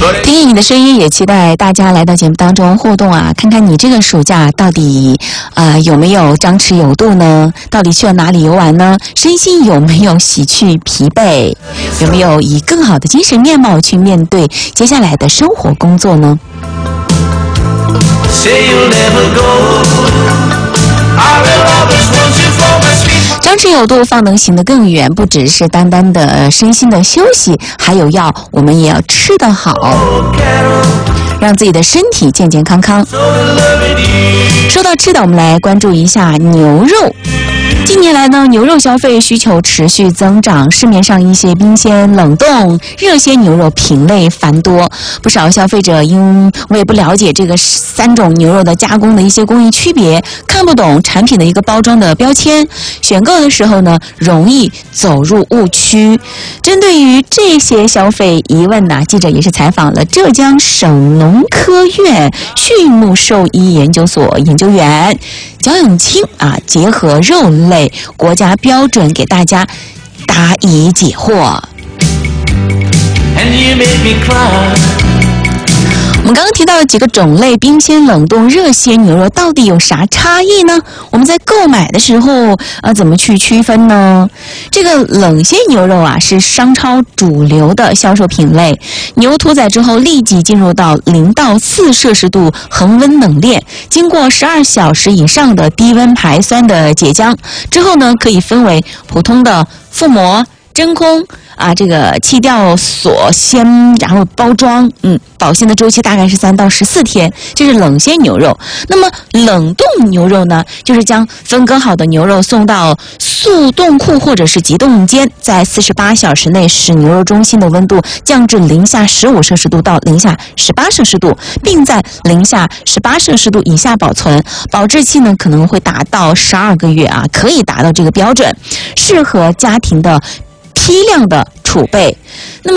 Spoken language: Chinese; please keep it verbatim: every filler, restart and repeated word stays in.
听你的声音，也期待大家来到节目当中互动啊，看看你这个暑假到底啊、呃、有没有张弛有度呢？到底去了哪里游玩呢？身心有没有洗去疲惫？有没有以更好的精神面貌去面对接下来的生活工作呢？张弛有度，方能行得更远。不只是单单的身心的休息，还有要我们也要吃得好，让自己的身体健健康康。说到吃的，我们来关注一下牛肉。近年来呢，牛肉消费需求持续增长，市面上一些冰鲜、冷冻、热鲜牛肉品类繁多，不少消费者因为不了解这个三种牛肉的加工的一些工艺区别，看不懂产品的一个包装的标签，选购的时候呢，容易走入误区。针对于这些消费疑问呢、啊，记者也是采访了浙江省农科院畜牧兽医研究所研究员焦永清啊，结合肉类国家标准给大家答疑解惑。我们刚刚提到的几个种类，冰鲜、冷冻、热鲜牛肉到底有啥差异呢？我们在购买的时候啊，怎么去区分呢？这个冷鲜牛肉啊，是商超主流的销售品类，牛屠宰之后立即进入到零到四摄氏度恒温冷链，经过十二小时以上的低温排酸的解浆之后呢，可以分为普通的覆膜、真空啊，这个气吊锁鲜，然后包装，嗯，保鲜的周期大概是三到十四天，这是冷鲜牛肉。那么冷冻牛肉呢，就是将分割好的牛肉送到速冻库或者是急冻间，在四十八小时内使牛肉中心的温度降至零下十五摄氏度到零下十八摄氏度，并在零下十八摄氏度以下保存，保质期呢可能会达到十二个月啊，可以达到这个标准，适合家庭的批量的储备。那么